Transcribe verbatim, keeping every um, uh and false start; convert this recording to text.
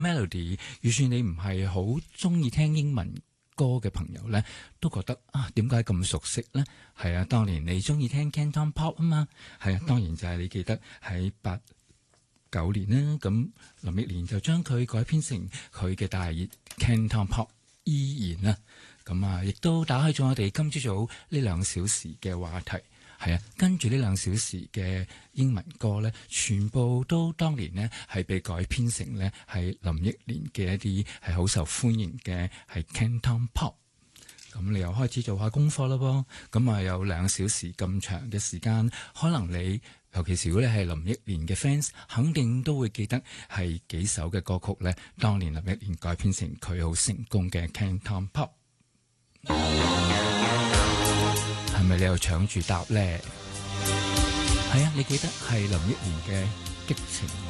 melody， 就算你唔係好中意聽英文歌嘅朋友咧，都覺得啊，點解咁熟悉咧？係啊，當年你中意聽 Canton Pop 啊嘛，係啊，當然就係你記得喺八九年啦，咁林憶蓮就將佢改編成佢嘅大熱 Canton Pop 依然啦，咁啊，亦都打開咗我哋今朝早呢兩小時嘅話題。係啊，跟住呢兩小時嘅英文歌咧，全部都當年呢係被改編成呢係林憶蓮嘅一啲係好受歡迎嘅係 Canton Pop。咁你又開始做下功課啦噃，咁啊有兩小時咁長嘅時間，可能你尤其是如果你係林憶蓮嘅 fans， 肯定都會記得係幾首嘅歌曲咧，當年林憶蓮改編成佢好成功嘅 Canton Pop。係咪你又搶住答咧？係啊，你記得係林憶蓮嘅激情